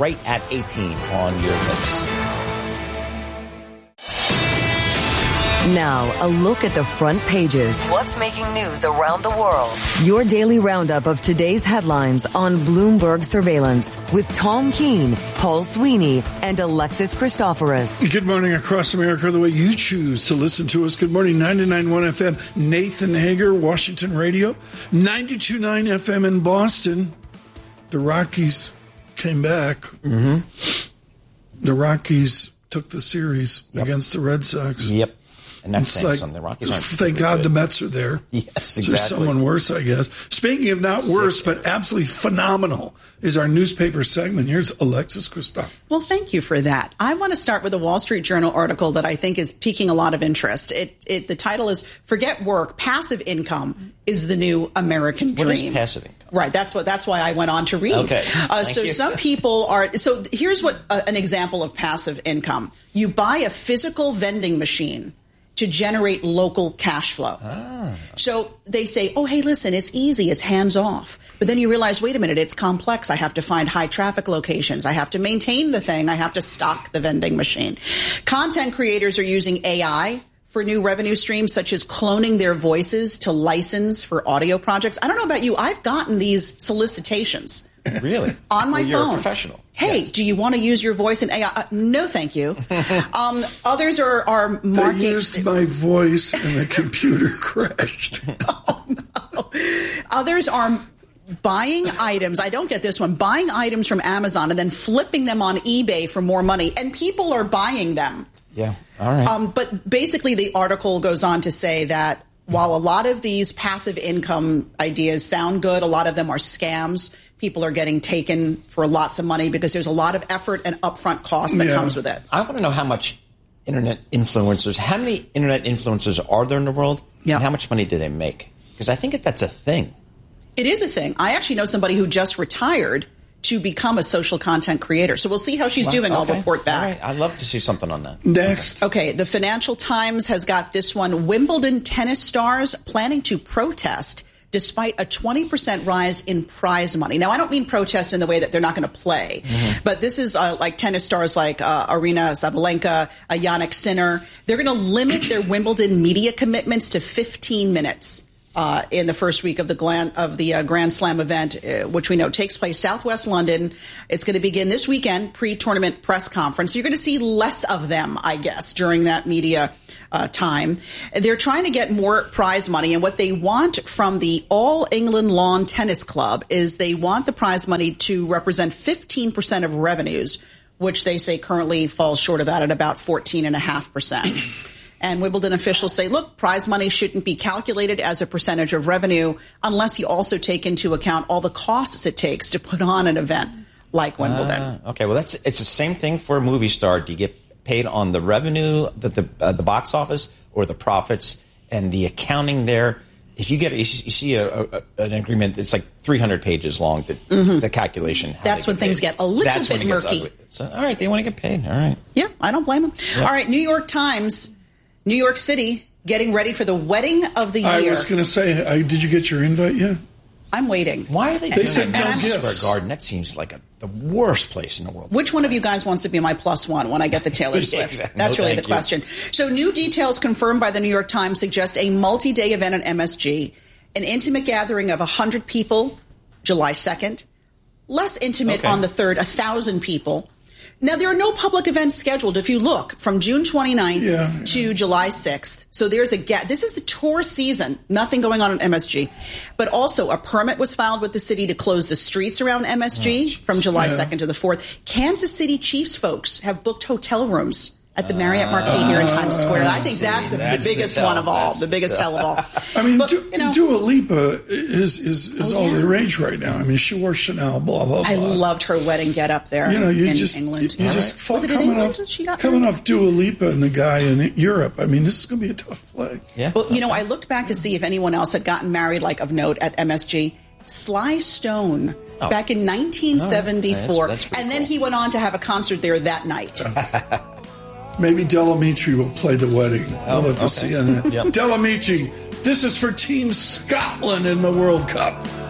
right at 18 on your mix. Now, a look at the front pages. What's making news around the world? Your daily roundup of today's headlines on Bloomberg Surveillance with Tom Keene, Paul Sweeney, and Alexis Christoforous. Good morning across America, the way you choose to listen to us. Good morning, 99.1 FM, Nathan Hager, Washington Radio. 92.9 FM in Boston. The Rockies came back. Mm-hmm. The Rockies took the series against the Red Sox. Yep. And that's saying something. The Rockies aren't. Thank God the Mets are there. Yes, exactly. There's someone worse, I guess. Speaking of not worse, but absolutely phenomenal, is our newspaper segment. Here's Alexis Christoforous. Well, thank you for that. I want to start with a Wall Street Journal article that I think is piquing a lot of interest. The title is "Forget Work, Passive Income is the New American Dream." What is passive income? Right. That's why I went on to read. Okay. Some people are. So here's what an example of passive income. You buy a physical vending machine to generate local cash flow. So they say, oh, hey, listen, it's easy. It's hands off. But then you realize, wait a minute, it's complex. I have to find high traffic locations. I have to maintain the thing. I have to stock the vending machine. Content creators are using AI for new revenue streams, such as cloning their voices to license for audio projects. I don't know about you. I've gotten these solicitations. Really? On my phone. You're a professional. Hey, yes. Do you want to use your voice in AI? No, thank you. Others are marking. They used my voice and the computer crashed. Oh, no. Others are buying items. I don't get this one. Buying items from Amazon and then flipping them on eBay for more money. And people are buying them. Yeah. All right. But basically, the article goes on to say that while a lot of these passive income ideas sound good, a lot of them are scams. People are getting taken for lots of money because there's a lot of effort and upfront cost that comes with it. I want to know how many internet influencers are there in the world? Yeah. And how much money do they make? Because I think that's a thing. It is a thing. I actually know somebody who just retired to become a social content creator. So we'll see how she's doing. Okay. I'll report back. All right. I'd love to see something on that. Next. Okay. The Financial Times has got this one. Wimbledon tennis stars planning to protest despite a 20% rise in prize money. Now, I don't mean protest in the way that they're not going to play, but this is like tennis stars like Aryna Sabalenka, Jannik Sinner. They're going to limit their Wimbledon media commitments to 15 minutes in the first week of the Grand Slam event, which we know takes place Southwest London. It's going to begin this weekend, pre-tournament press conference. So you're going to see less of them, I guess, during that media time. They're trying to get more prize money, and what they want from the All England Lawn Tennis Club is they want the prize money to represent 15% of revenues, which they say currently falls short of that at about 14.5%. And Wimbledon officials say, look, prize money shouldn't be calculated as a percentage of revenue unless you also take into account all the costs it takes to put on an event like Wimbledon. Okay, well, it's the same thing for a movie star. Do you get paid on the revenue, the box office, or the profits, and the accounting there? If you see an agreement that's like 300 pages long, the calculation. That's when things get a little bit murky. So, all right, they want to get paid. All right. Yeah, I don't blame them. Yep. All right, New York Times, New York City, getting ready for the wedding of the year. I was going to say, did you get your invite yet? I'm waiting. Why are they doing said that? no Madison gifts. Square Garden, that seems like the worst place in the world. Which one of you guys wants to be my plus one when I get the Taylor Swift? Exactly. That's No, really the thank you. question. So new details confirmed by the New York Times suggest a multi-day event at MSG, an intimate gathering of 100 people, July 2nd, less intimate on the 3rd, 1,000 people. Now, there are no public events scheduled, if you look, from June 29th to July 6th. So there's a gap. This is the tour season. Nothing going on at MSG. But also, a permit was filed with the city to close the streets around MSG from July 2nd to the 4th. Kansas City Chiefs folks have booked hotel rooms at the Marriott Marquis here in Times Square. I think that's the biggest one of all, the biggest tell of all. I mean, but, Dua Lipa is all the rage right now. I mean, she wore Chanel, blah, blah, blah. I loved her wedding get up there in England. Was it in England that she got coming off Dua Lipa and the guy in Europe. I mean, this is going to be a tough flight. Yeah. Well, I looked back to see if anyone else had gotten married, like of note, at MSG. Sly Stone back in 1974. That's and then he went on to have a concert there that night. Maybe Delamitri will play the wedding. We'll have to see on that. Yep. Delamitri, this is for Team Scotland in the World Cup.